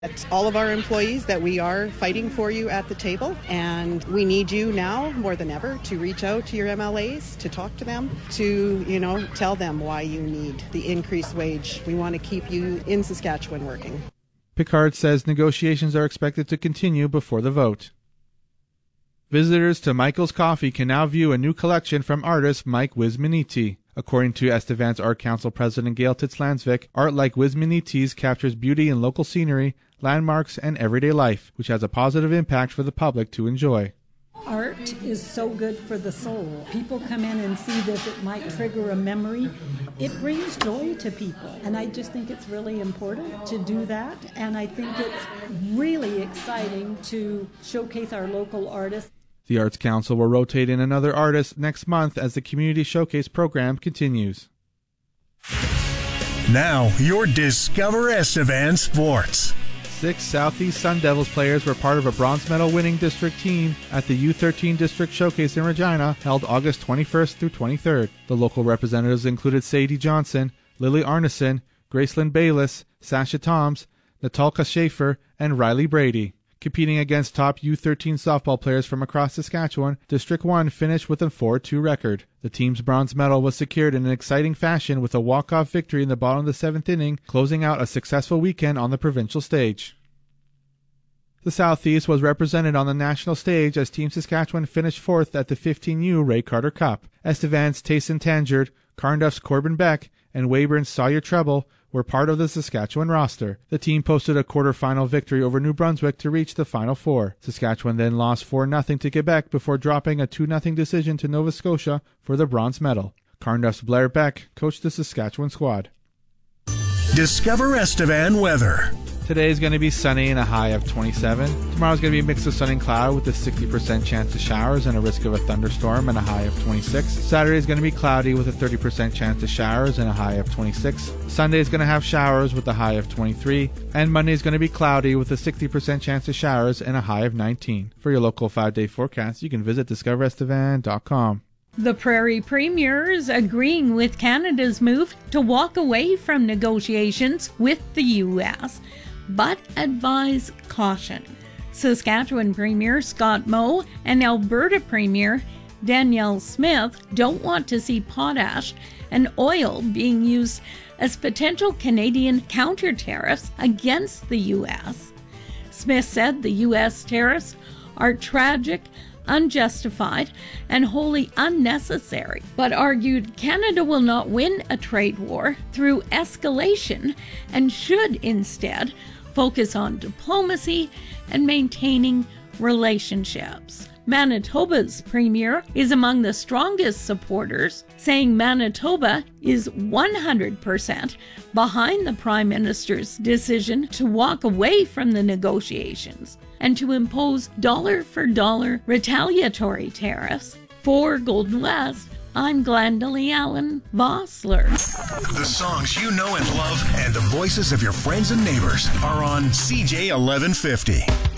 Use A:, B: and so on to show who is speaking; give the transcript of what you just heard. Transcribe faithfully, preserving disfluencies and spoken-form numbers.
A: all of our employees that we are fighting for you at the table, and we need you now more than ever to reach out to your M L As, to talk to them, to, you know, tell them why you need the increased wage. We want to keep you in Saskatchewan working.
B: Picard says negotiations are expected to continue before the vote. Visitors to Michael's Coffee can now view a new collection from artist Mike Wismaniti. According to Estevan's Art Council President Gail Titz-Lansvik, art like Wismaniti's captures beauty in local scenery, landmarks, and everyday life, which has a positive impact for the public to enjoy.
C: Art is so good for the soul. People come in and see this, it might trigger a memory. It brings joy to people, and I just think it's really important to do that, and I think it's really exciting to showcase our local artists.
B: The Arts Council will rotate in another artist next month as the Community Showcase program continues.
D: Now, your Discover Estevan Sports.
B: Six Southeast Sun Devils players were part of a bronze medal winning district team at the U thirteen District Showcase in Regina, held August twenty-first through twenty-third. The local representatives included Sadie Johnson, Lily Arneson, Gracelyn Bayless, Sasha Toms, Natalka Schaefer, and Riley Brady. Competing against top U thirteen softball players from across Saskatchewan, District one finished with a four two record. The team's bronze medal was secured in an exciting fashion with a walk-off victory in the bottom of the seventh inning, closing out a successful weekend on the provincial stage. The Southeast was represented on the national stage as Team Saskatchewan finished fourth at the fifteen U Ray Carter Cup. Estevan's Tayson Tangert, Carnduff's Corbin Beck, and Weyburn's Sawyer Treble were part of the Saskatchewan roster. The team posted a quarterfinal victory over New Brunswick to reach the Final Four. Saskatchewan then lost four nothing to Quebec before dropping a two nothing decision to Nova Scotia for the bronze medal. Carnduff's Blair Beck coached the Saskatchewan squad.
D: Discover Estevan weather.
B: Today is going to be sunny and a high of twenty-seven. Tomorrow is going to be a mix of sun and cloud with a sixty percent chance of showers and a risk of a thunderstorm and a high of twenty-six. Saturday is going to be cloudy with a thirty percent chance of showers and a high of twenty-six. Sunday is going to have showers with a high of twenty-three. And Monday is going to be cloudy with a sixty percent chance of showers and a high of nineteen. For your local five-day forecast, you can visit discover estevan dot com.
E: The Prairie Premiers agreeing with Canada's move to walk away from negotiations with the U S, but advise caution. Saskatchewan Premier Scott Moe and Alberta Premier Danielle Smith don't want to see potash and oil being used as potential Canadian counter-tariffs against the U S. Smith said the U S tariffs are tragic, unjustified, and wholly unnecessary, but argued Canada will not win a trade war through escalation and should instead focus on diplomacy and maintaining relationships. Manitoba's premier is among the strongest supporters, saying Manitoba is one hundred percent behind the Prime Minister's decision to walk away from the negotiations and to impose dollar-for-dollar retaliatory tariffs. For Golden West, I'm Glendalee Allen Vossler.
D: The songs you know and love and the voices of your friends and neighbors are on C J eleven fifty.